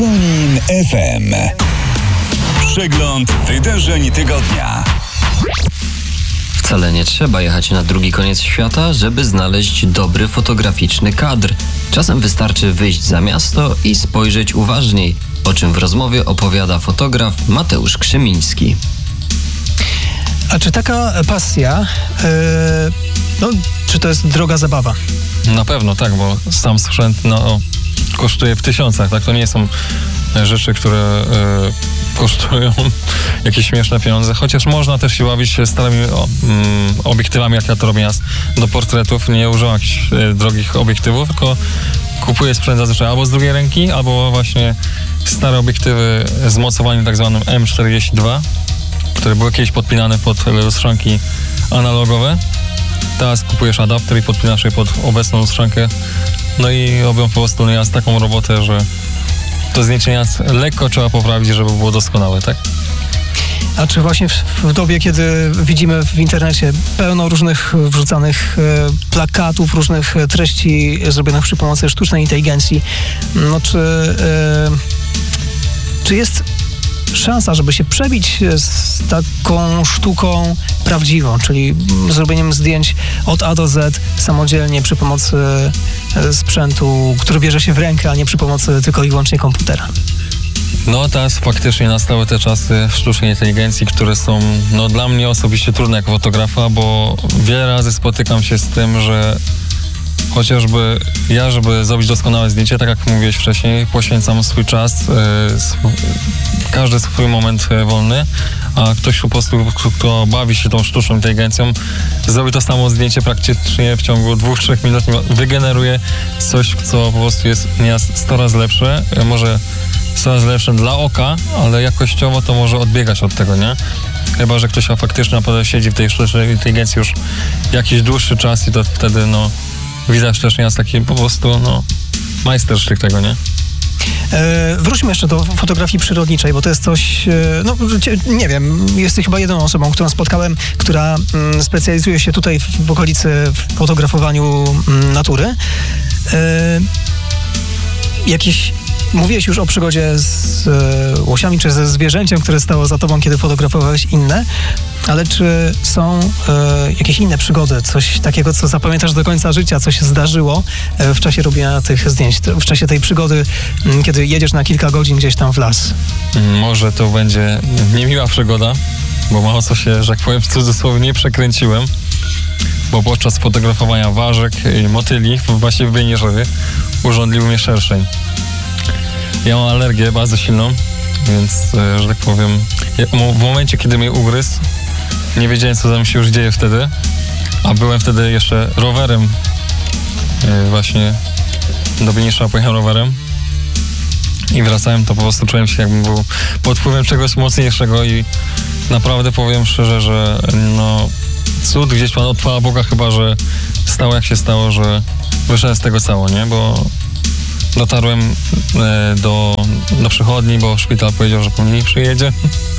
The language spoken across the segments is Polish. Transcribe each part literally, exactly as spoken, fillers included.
Konin F M. Przegląd wydarzeń tygodnia. Wcale nie trzeba jechać na drugi koniec świata, żeby znaleźć dobry fotograficzny kadr. Czasem wystarczy wyjść za miasto i spojrzeć uważniej, o czym w rozmowie opowiada fotograf Mateusz Krzemiński. A czy taka pasja, yy, no, czy to jest droga zabawa? Na pewno tak, bo sam sprzęt no, kosztuje w tysiącach, tak? To nie są rzeczy, które y, kosztują jakieś śmieszne pieniądze, chociaż można też się bawić starymi o, mm, obiektywami, jak ja to robię do portretów. Nie używam jakichś y, drogich obiektywów, tylko kupuję sprzęt zazwyczaj albo z drugiej ręki, albo właśnie stare obiektywy z mocowaniem tak zwanym M czterdzieści dwa, które były kiedyś podpinane pod lustrzanki analogowe. Teraz kupujesz adapter i podpinasz je pod obecną lustrzankę. No i robią po prostu nieraz taką robotę, że to zdjęcie nieraz lekko trzeba poprawić, żeby było doskonałe, tak? A czy właśnie w, w dobie, kiedy widzimy w internecie pełno różnych wrzucanych e, plakatów, różnych treści zrobionych przy pomocy sztucznej inteligencji, no czy, e, czy jest szansa, żeby się przebić z taką sztuką prawdziwą, czyli zrobieniem zdjęć od A do Z samodzielnie przy pomocy sprzętu, który bierze się w rękę, a nie przy pomocy tylko i wyłącznie komputera? No teraz faktycznie nastały te czasy sztucznej inteligencji, które są no, dla mnie osobiście trudne jako fotografa, bo wiele razy spotykam się z tym, że chociażby ja, żeby zrobić doskonałe zdjęcie, tak jak mówiłeś wcześniej, poświęcam swój czas, yy, sw- każdy swój moment yy, wolny, a ktoś po prostu, kto bawi się tą sztuczną inteligencją, zrobi to samo zdjęcie praktycznie w ciągu dwóch, trzech minut, wygeneruje coś, co po prostu jest nieraz sto razy lepsze, yy, może sto razy lepsze dla oka, ale jakościowo to może odbiegać od tego, nie? Chyba że ktoś faktycznie naprawdę siedzi w tej sztucznej inteligencji już jakiś dłuższy czas i to wtedy, no, widać też nieraz taki po prostu, no, majstersztyk tego, nie? E, wróćmy jeszcze do fotografii przyrodniczej, bo to jest coś, e, no nie wiem, jesteś chyba jedyną osobą, którą spotkałem, która mm, specjalizuje się tutaj w, w okolicy w fotografowaniu mm, natury. E, jakieś Mówiłeś już o przygodzie z e, łosiami, czy ze zwierzęciem, które stało za tobą, kiedy fotografowałeś inne, ale czy są e, jakieś inne przygody, coś takiego, co zapamiętasz do końca życia, co się zdarzyło e, w czasie robienia tych zdjęć, w czasie tej przygody, m, kiedy jedziesz na kilka godzin gdzieś tam w las? Może to będzie niemiła przygoda, bo mało co się, że jak powiem w cudzysłowie, nie przekręciłem, bo podczas fotografowania ważek i motyli właśnie w Bieniżowie urządlił mnie szerszeń. Ja mam alergię bardzo silną, więc, że tak powiem, w momencie, kiedy mnie ugryzł, nie wiedziałem, co tam się już dzieje wtedy, a byłem wtedy jeszcze rowerem, właśnie do Bienisza pojechałem rowerem i wracałem, to po prostu czułem się, jakbym był pod wpływem czegoś mocniejszego i naprawdę powiem szczerze, że no cud gdzieś pan od Pana Boga chyba, że stało jak się stało, że wyszedłem z tego cało, nie, bo dotarłem e, do, do przychodni, bo szpital powiedział, że po mnie przyjedzie.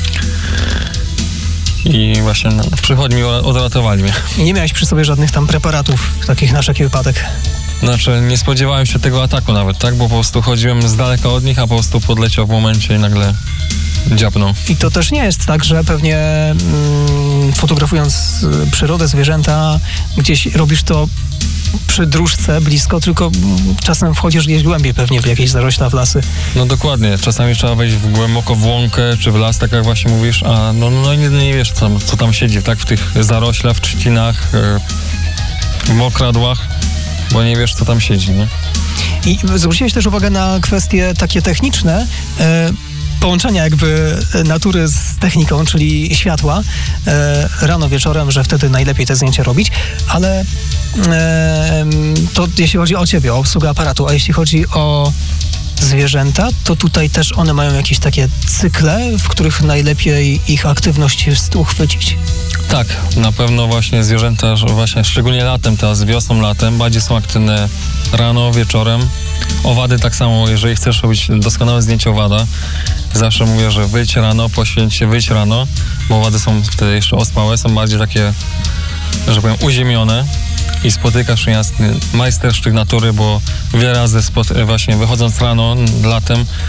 I właśnie na, w przychodni odratowali mnie. I nie miałeś przy sobie żadnych tam preparatów takich na wszelki wypadek? Znaczy, nie spodziewałem się tego ataku nawet, tak? Bo po prostu chodziłem z daleka od nich, a po prostu podleciał w momencie i nagle dziabnął. I to też nie jest tak, że pewnie mm, fotografując przyrodę, zwierzęta, gdzieś robisz to przy dróżce blisko, tylko czasem wchodzisz gdzieś głębiej pewnie w jakieś zarośla, w lasy. No dokładnie, czasami trzeba wejść w głęboko w łąkę czy w las, tak jak właśnie mówisz, a no, no nie, nie wiesz, co tam, co tam siedzi, tak? W tych zaroślach, w trzcinach, w mokradłach, bo nie wiesz, co tam siedzi, nie? I zwróciłeś też uwagę na kwestie takie techniczne, e, połączenia jakby natury z techniką, czyli światła, e, rano, wieczorem, że wtedy najlepiej te zdjęcia robić, ale e, to jeśli chodzi o ciebie, o obsługę aparatu, a jeśli chodzi o zwierzęta, to tutaj też one mają jakieś takie cykle, w których najlepiej ich aktywność jest uchwycić. Tak, na pewno właśnie zwierzęta, właśnie szczególnie latem, teraz wiosną, latem, bardziej są aktywne rano, wieczorem. Owady tak samo, jeżeli chcesz robić doskonałe zdjęcie owada, zawsze mówię, że wyjdź rano, poświęć się, wyjdź rano, bo owady są wtedy jeszcze ospałe, są bardziej takie, że powiem, uziemione i spotykasz majstersztyk natury, bo wiele razy spot- właśnie wychodząc rano, latem,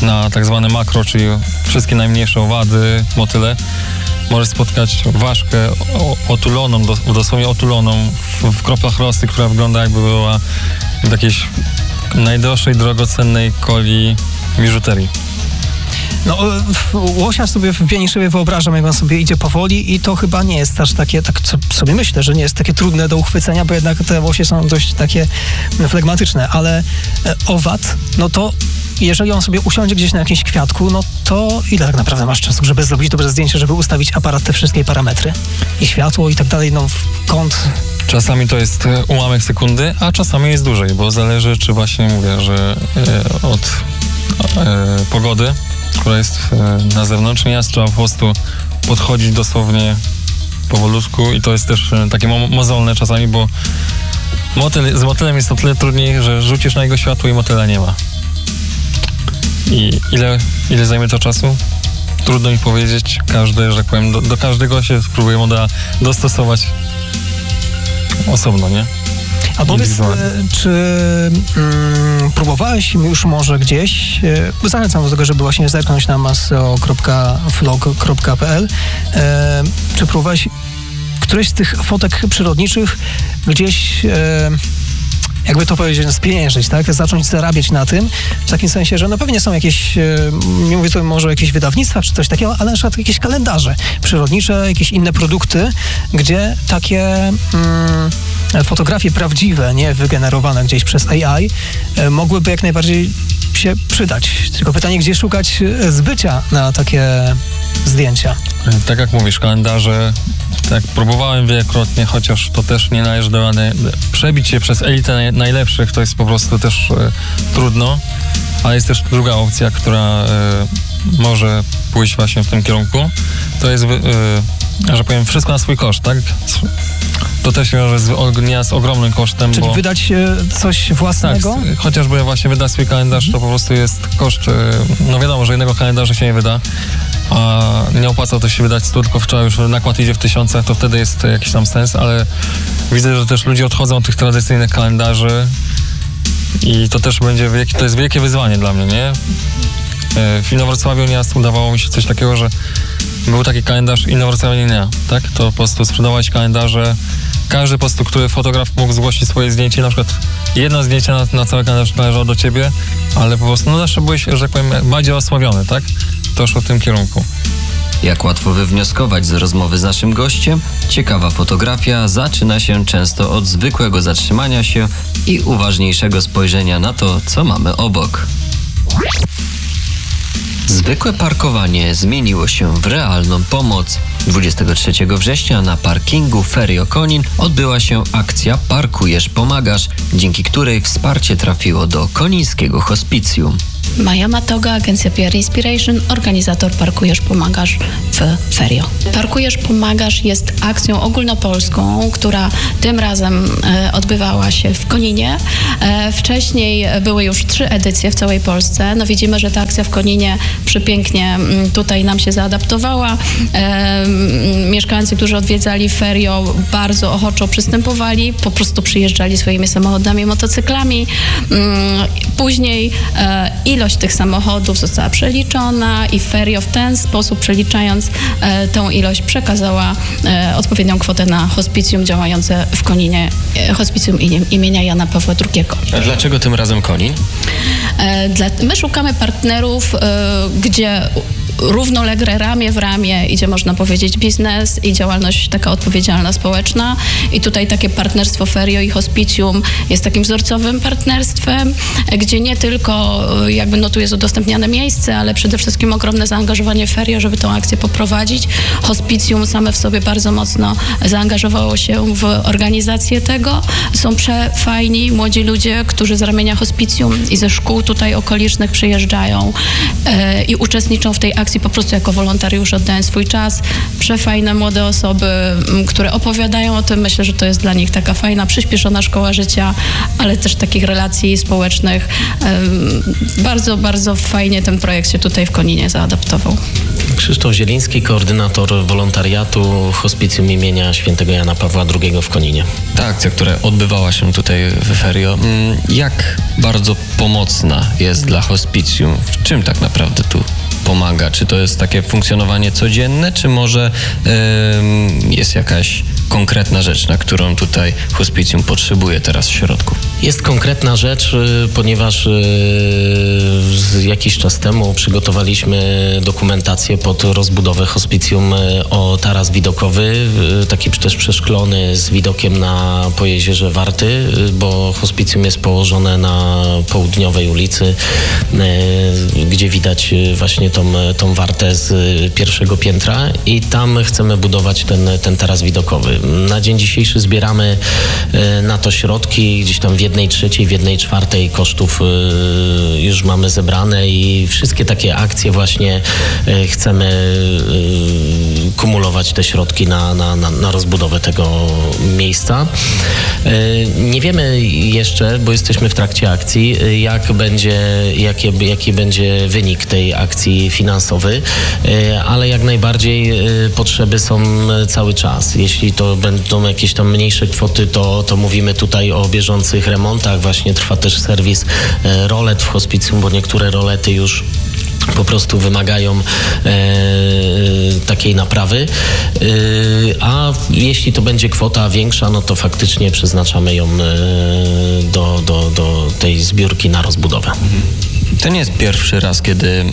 na tak zwane makro, czyli wszystkie najmniejsze owady, motyle, możesz spotkać ważkę otuloną, dosłownie otuloną w, w kroplach rosy, która wygląda jakby była w jakiejś najdroższej, drogocennej coli biżuterii. No, łosia sobie w Bieniszewie wyobrażam, jak on sobie idzie powoli i to chyba nie jest aż takie, tak sobie myślę, że nie jest takie trudne do uchwycenia, bo jednak te łosie są dość takie flegmatyczne, ale owad, no to jeżeli on sobie usiądzie gdzieś na jakimś kwiatku, no to ile tak naprawdę masz czasu, żeby zrobić dobre zdjęcie, żeby ustawić aparat, te wszystkie parametry i światło i tak dalej, no kąt. Czasami to jest ułamek sekundy, a czasami jest dłużej, bo zależy, czy właśnie mówię, że e, od e, pogody, która jest e, na zewnątrz, nie trzeba po prostu podchodzić dosłownie powolutku i to jest też e, takie mo- mozolne czasami, bo motyl, z motylem jest o tyle trudniej, że rzucisz na jego światło i motyla nie ma. I ile, ile zajmie to czasu? Trudno mi powiedzieć. Każdy, że tak powiem, do, do każdego się spróbuje modela dostosować osobno, nie? A powiedz, czy mm, próbowałeś już może gdzieś, e, zachęcam do tego, żeby właśnie zerknąć na maseo kropka vlog kropka p l, e, czy próbowałeś któreś z tych fotek przyrodniczych gdzieś, e, jakby to powiedzieć, spieniężyć, tak? Zacząć zarabiać na tym, w takim sensie, że no pewnie są jakieś, nie mówię tu może o jakichś wydawnictwach czy coś takiego, ale na przykład jakieś kalendarze przyrodnicze, jakieś inne produkty, gdzie takie mm, fotografie prawdziwe, nie wygenerowane gdzieś przez A I, mogłyby jak najbardziej się przydać. Tylko pytanie, gdzie szukać zbycia na takie zdjęcia? Tak jak mówisz, kalendarze, tak, próbowałem wielokrotnie, chociaż to też nie należy do rady. Przebić się przez elitę najlepszych to jest po prostu też e, trudno, ale jest też druga opcja, która e, może pójść właśnie w tym kierunku. To jest, e, że powiem, wszystko na swój koszt, tak? To też się wiąże z, nie z ogromnym kosztem. Czyli bo, wydać coś własnego? Tak, chociażby właśnie wydać swój kalendarz, to po prostu jest koszt, no wiadomo, że jednego kalendarza się nie wyda, a nie opłaca to się wydać stu, tylko wczoraj już nakład idzie w tysiącach, to wtedy jest jakiś tam sens, ale widzę, że też ludzie odchodzą od tych tradycyjnych kalendarzy i to też będzie, wielkie, to jest wielkie wyzwanie dla mnie, nie? W Inowrocławiu nieraz udawało mi się coś takiego, że był taki kalendarz Inowrocławienia, tak? To po prostu sprzedawać kalendarze. Każdy po prostu, który fotograf mógł zgłosić swoje zdjęcie, na przykład jedno zdjęcie na, na cały kalendarz należało do ciebie, ale po prostu, no zawsze byłeś, że tak powiem, bardziej osławiony, tak? To szło w tym kierunku. Jak łatwo wywnioskować z rozmowy z naszym gościem, ciekawa fotografia zaczyna się często od zwykłego zatrzymania się i uważniejszego spojrzenia na to, co mamy obok. Zwykłe parkowanie zmieniło się w realną pomoc. dwudziestego trzeciego września na parkingu Ferio Konin odbyła się akcja Parkujesz, pomagasz, dzięki której wsparcie trafiło do konińskiego hospicjum. Maja Matoga, agencja P R Inspiration, organizator Parkujesz, pomagasz w Ferio. Parkujesz, pomagasz jest akcją ogólnopolską, która tym razem e, odbywała się w Koninie. E, wcześniej były już trzy edycje w całej Polsce. No widzimy, że ta akcja w Koninie przepięknie m, tutaj nam się zaadaptowała. E, mieszkańcy, którzy odwiedzali Ferio, bardzo ochoczo przystępowali, po prostu przyjeżdżali swoimi samochodami, motocyklami. Mm, później e, ilość tych samochodów została przeliczona i Ferio w ten sposób, przeliczając e, tą ilość, przekazała e, odpowiednią kwotę na hospicjum działające w Koninie, e, hospicjum im, imienia Jana Pawła drugiego. A dlaczego tym razem Konin? E, dla, my szukamy partnerów, e, gdzie równolegle, ramię w ramię idzie, można powiedzieć, biznes i działalność taka odpowiedzialna, społeczna. I tutaj takie partnerstwo Ferio i Hospicjum jest takim wzorcowym partnerstwem, gdzie nie tylko jakby no tu jest udostępniane miejsce, ale przede wszystkim ogromne zaangażowanie Ferio, żeby tą akcję poprowadzić. Hospicjum same w sobie bardzo mocno zaangażowało się w organizację tego. Są przefajni młodzi ludzie, którzy z ramienia Hospicjum i ze szkół tutaj okolicznych przyjeżdżają e, i uczestniczą w tej akcji po prostu jako wolontariusze, oddając swój czas. Przefajne młode osoby, m, które opowiadają o tym. Myślę, że to jest dla nich taka fajna, przyspieszona szkoła życia, ale też takich relacji społecznych. E, bardzo, bardzo fajnie ten projekt się tutaj w Koninie zaadaptował. Krzysztof Zieliński, koordynator wolontariatu Hospicjum imienia Świętego Jana Pawła drugiego w Koninie. Ta akcja, która odbywała się tutaj w Ferio, jak bardzo pomocna jest dla hospicjum? W czym tak naprawdę tu pomaga? Czy to jest takie funkcjonowanie codzienne, czy może yy, jest jakaś konkretna rzecz, na którą tutaj hospicjum potrzebuje teraz środków? Jest konkretna rzecz, ponieważ jakiś czas temu przygotowaliśmy dokumentację pod rozbudowę hospicjum o taras widokowy, taki też przeszklony z widokiem na po jeziorze Warty, bo hospicjum jest położone na południowej ulicy, gdzie widać właśnie tą, tą Wartę z pierwszego piętra i tam chcemy budować ten, ten taras widokowy. Na dzień dzisiejszy zbieramy na to środki, gdzieś tam w jednej trzeciej, w jednej czwartej kosztów już mamy zebrane i wszystkie takie akcje właśnie chcemy kumulować te środki na, na, na, na rozbudowę tego miejsca. Nie wiemy jeszcze, bo jesteśmy w trakcie akcji, jak będzie, jaki, jaki będzie wynik tej akcji finansowy, ale jak najbardziej potrzeby są cały czas. Jeśli to będą jakieś tam mniejsze kwoty, to, to mówimy tutaj o bieżących remontach. Właśnie trwa też serwis rolet w hospicjum, bo niektóre rolety już po prostu wymagają e, takiej naprawy, e, a jeśli to będzie kwota większa, no to faktycznie przeznaczamy ją e, do, do, do tej zbiórki na rozbudowę. To nie jest pierwszy raz, kiedy mm,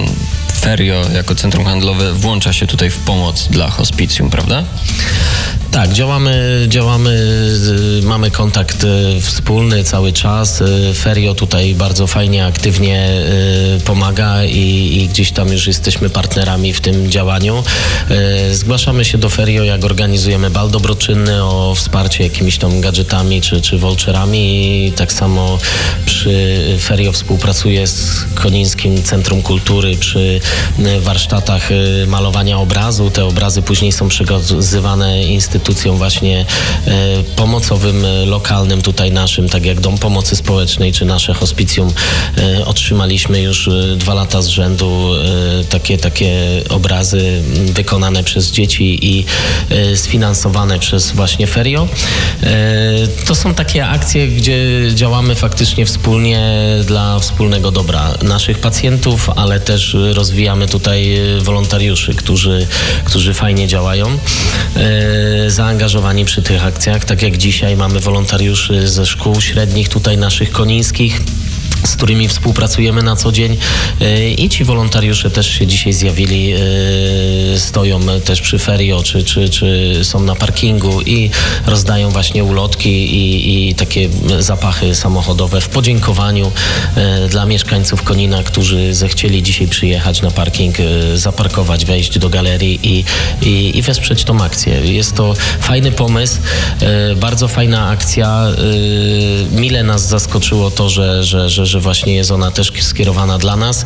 Ferio jako centrum handlowe włącza się tutaj w pomoc dla hospicjum, prawda? Tak, działamy, działamy, mamy kontakt wspólny cały czas. Ferio tutaj bardzo fajnie, aktywnie pomaga i, i gdzieś tam już jesteśmy partnerami w tym działaniu. Zgłaszamy się do Ferio, jak organizujemy bal dobroczynny o wsparcie jakimiś tam gadżetami czy, czy voucherami. I tak samo przy Ferio współpracuje z Konińskim Centrum Kultury przy warsztatach malowania obrazu. Te obrazy później są przekazywane instytucjom właśnie e, pomocowym, lokalnym tutaj naszym, tak jak Dom Pomocy Społecznej czy nasze hospicjum. E, otrzymaliśmy już e, dwa lata z rzędu e, takie, takie obrazy wykonane przez dzieci i e, sfinansowane przez właśnie Ferio. E, to są takie akcje, gdzie działamy faktycznie wspólnie dla wspólnego dobra naszych pacjentów, ale też rozwijamy tutaj wolontariuszy, którzy, którzy fajnie działają. E, zaangażowani przy tych akcjach, tak jak dzisiaj mamy wolontariuszy ze szkół średnich tutaj naszych konińskich, z którymi współpracujemy na co dzień i ci wolontariusze też się dzisiaj zjawili, stoją też przy Ferio, czy, czy, czy są na parkingu i rozdają właśnie ulotki i, i takie zapachy samochodowe w podziękowaniu dla mieszkańców Konina, którzy zechcieli dzisiaj przyjechać na parking, zaparkować, wejść do galerii i, i, i wesprzeć tą akcję. Jest to fajny pomysł, bardzo fajna akcja. Mile nas zaskoczyło to, że, że, że że właśnie jest ona też skierowana dla nas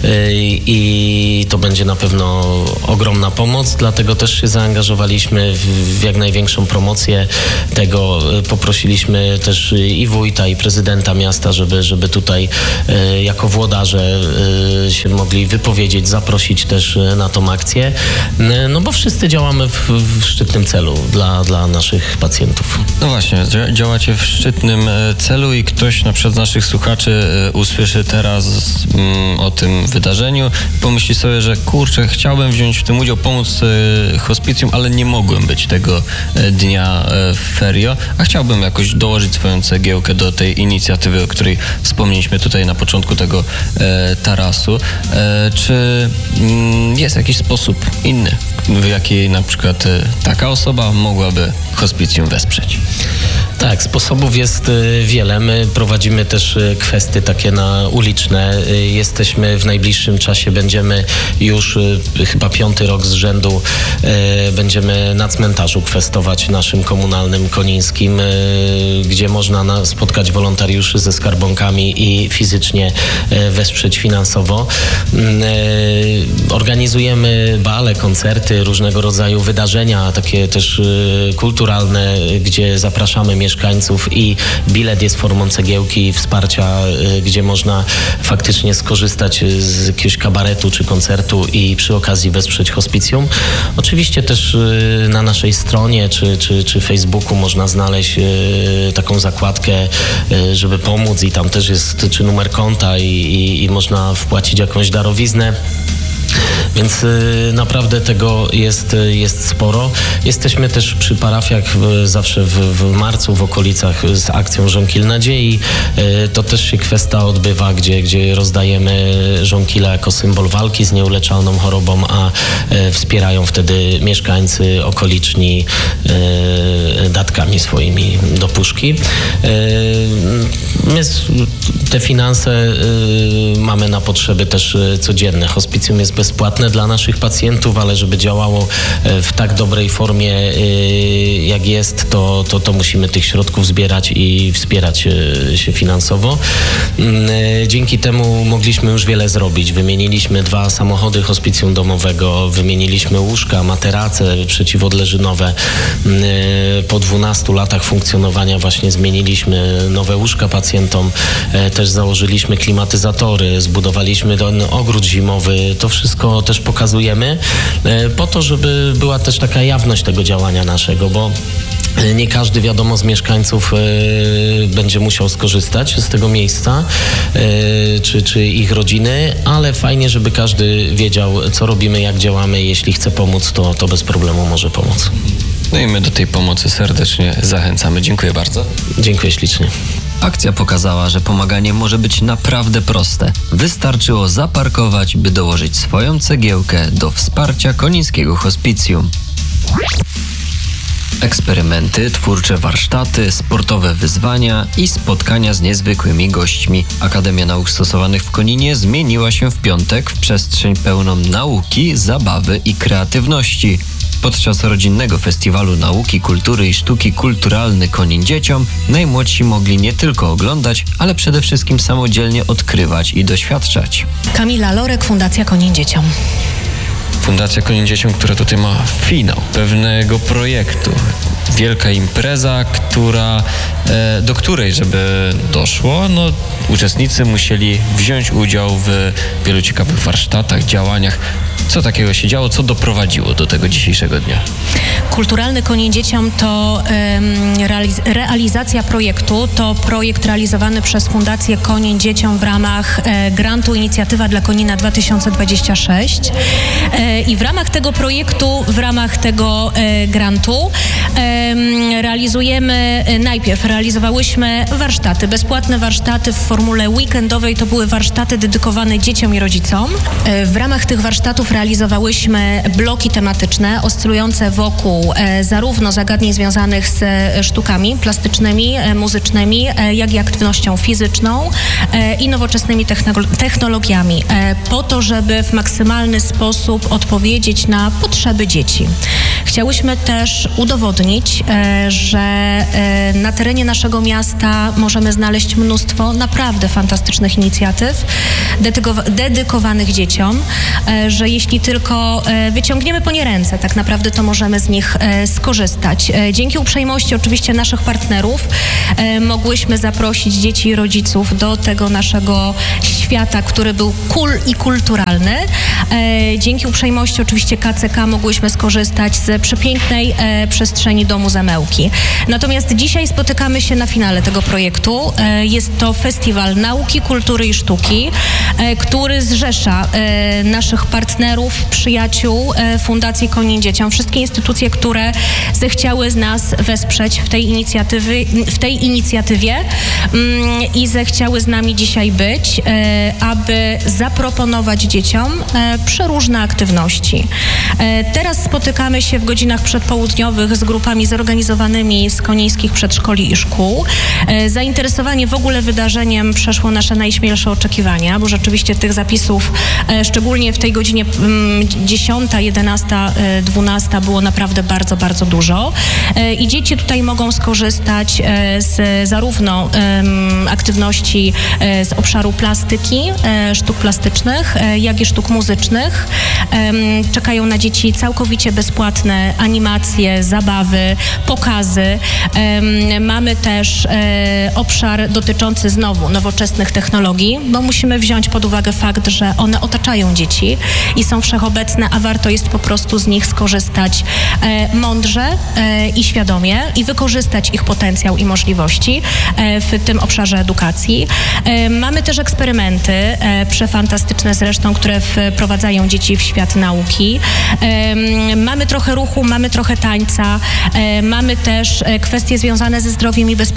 i to będzie na pewno ogromna pomoc, dlatego też się zaangażowaliśmy w jak największą promocję tego. Poprosiliśmy też i wójta, i prezydenta miasta, żeby, żeby tutaj jako włodarze się mogli wypowiedzieć, zaprosić też na tą akcję, no bo wszyscy działamy w, w szczytnym celu dla, dla naszych pacjentów. No właśnie, działacie w szczytnym celu i ktoś na przykład z naszych słuchaczy usłyszy teraz mm, o tym wydarzeniu, pomyśli sobie, że kurczę, chciałbym wziąć w tym udział, pomóc y, hospicjum, ale nie mogłem być tego y, dnia y, w Ferio, a chciałbym jakoś dołożyć swoją cegiełkę do tej inicjatywy, o której wspomnieliśmy tutaj na początku tego y, tarasu. Y, czy y, jest jakiś sposób inny, w jaki na przykład y, taka osoba mogłaby hospicjum wesprzeć? Tak, sposobów jest wiele. My prowadzimy też kwestie takie na uliczne. Jesteśmy w najbliższym czasie, będziemy już chyba piąty rok z rzędu, będziemy na cmentarzu kwestować naszym komunalnym konińskim, gdzie można spotkać wolontariuszy ze skarbonkami i fizycznie wesprzeć finansowo. Organizujemy bale, koncerty eventy, różnego rodzaju wydarzenia, takie też kulturalne, gdzie zapraszamy mieszkańców i bilet jest formą cegiełki, wsparcia, gdzie można faktycznie skorzystać z jakiegoś kabaretu czy koncertu i przy okazji wesprzeć hospicjum. Oczywiście też na naszej stronie czy, czy, czy Facebooku można znaleźć taką zakładkę, żeby pomóc i tam też jest czy numer konta i, i, i można wpłacić jakąś darowiznę. Więc y, naprawdę tego jest, jest sporo. Jesteśmy też przy parafiach w, zawsze w, w marcu w okolicach z akcją Żonkil Nadziei. Y, to też się kwestia odbywa, gdzie, gdzie rozdajemy żonkila jako symbol walki z nieuleczalną chorobą, a y, wspierają wtedy mieszkańcy okoliczni y, datkami swoimi do puszki. Y, my te finanse y, mamy na potrzeby też codzienne. Hospicjum jest bezpłatne dla naszych pacjentów, ale żeby działało w tak dobrej formie, jak jest, to, to, to musimy tych środków zbierać i wspierać się finansowo. Dzięki temu mogliśmy już wiele zrobić. Wymieniliśmy dwa samochody hospicjum domowego, wymieniliśmy łóżka, materace przeciwodleżynowe. Po dwunastu latach funkcjonowania właśnie zmieniliśmy nowe łóżka pacjentom. Też założyliśmy klimatyzatory, zbudowaliśmy ten ogród zimowy. To wszystko też pokazujemy po to, żeby była też taka jawność tego działania naszego, bo nie każdy, wiadomo, z mieszkańców y, będzie musiał skorzystać z tego miejsca, y, czy, czy ich rodziny, ale fajnie, żeby każdy wiedział, co robimy, jak działamy. Jeśli chce pomóc, to, to bez problemu może pomóc. No i my do tej pomocy serdecznie zachęcamy. Dziękuję bardzo. Dziękuję ślicznie. Akcja pokazała, że pomaganie może być naprawdę proste. Wystarczyło zaparkować, by dołożyć swoją cegiełkę do wsparcia Konińskiego Hospicjum. Eksperymenty, twórcze warsztaty, sportowe wyzwania i spotkania z niezwykłymi gośćmi. Akademia Nauk Stosowanych w Koninie zmieniła się w piątek w przestrzeń pełną nauki, zabawy i kreatywności. Podczas rodzinnego festiwalu nauki, kultury i sztuki Kulturalny Konin Dzieciom najmłodsi mogli nie tylko oglądać, ale przede wszystkim samodzielnie odkrywać i doświadczać. Kamila Lorek, Fundacja Konin Dzieciom. Fundacja Konin Dzieciom, która tutaj ma finał pewnego projektu. Wielka impreza, która, e, do której, żeby doszło, no, uczestnicy musieli wziąć udział w wielu ciekawych warsztatach, działaniach. Co takiego się działo, co doprowadziło do tego dzisiejszego dnia? Kulturalny Konin Dzieciom to um, realiz- realizacja projektu. To projekt realizowany przez Fundację Konin Dzieciom w ramach e, grantu Inicjatywa dla Konina dwa tysiące dwadzieścia sześć. E, I w ramach tego projektu, w ramach tego e, grantu e, realizujemy, e, najpierw realizowałyśmy warsztaty, bezpłatne warsztaty w formule weekendowej. To były warsztaty dedykowane dzieciom i rodzicom. E, w ramach tych warsztatów realizowałyśmy bloki tematyczne oscylujące wokół e, zarówno zagadnień związanych z e, sztukami plastycznymi, e, muzycznymi, e, jak i aktywnością fizyczną e, i nowoczesnymi technolo- technologiami, e, po to, żeby w maksymalny sposób odpowiedzieć na potrzeby dzieci. Chciałyśmy też udowodnić, e, że e, na terenie naszego miasta możemy znaleźć mnóstwo naprawdę fantastycznych inicjatyw dedykow- dedykowanych dzieciom, e, że jeśli tylko e, wyciągniemy po nie ręce, tak naprawdę to możemy z nich e, skorzystać. E, dzięki uprzejmości oczywiście naszych partnerów e, mogłyśmy zaprosić dzieci i rodziców do tego naszego świata, który był cool i kulturalny. E, dzięki uprzejmości oczywiście K C K mogłyśmy skorzystać z przepięknej e, przestrzeni Domu Zamełki. Natomiast dzisiaj spotykamy się na finale tego projektu. E, jest to Festiwal Nauki, Kultury i Sztuki, e, który zrzesza e, naszych partnerów, przyjaciół e, Fundacji Konin Dzieciom, wszystkie instytucje, które zechciały z nas wesprzeć w tej inicjatywy, w tej inicjatywie mm, i zechciały z nami dzisiaj być, e, aby zaproponować dzieciom e, przeróżne aktywności. E, teraz spotykamy się w godzinach przedpołudniowych z grupami wydarzeniami zorganizowanymi z konińskich przedszkoli i szkół. Zainteresowanie w ogóle wydarzeniem przeszło nasze najśmielsze oczekiwania, bo rzeczywiście tych zapisów, szczególnie w tej godzinie dziesiąta, jedenasta, dwunasta było naprawdę bardzo, bardzo dużo. I dzieci tutaj mogą skorzystać z zarówno aktywności z obszaru plastyki, sztuk plastycznych, jak i sztuk muzycznych. Czekają na dzieci całkowicie bezpłatne animacje, zabawy, pokazy. Mamy też obszar dotyczący znowu nowoczesnych technologii, bo musimy wziąć pod uwagę fakt, że one otaczają dzieci i są wszechobecne, a warto jest po prostu z nich skorzystać mądrze i świadomie i wykorzystać ich potencjał i możliwości w tym obszarze edukacji. Mamy też eksperymenty, przefantastyczne zresztą, które wprowadzają dzieci w świat nauki. Mamy trochę ruchu, mamy trochę tańca, mamy też kwestie związane ze zdrowiem i bezpieczeństwem.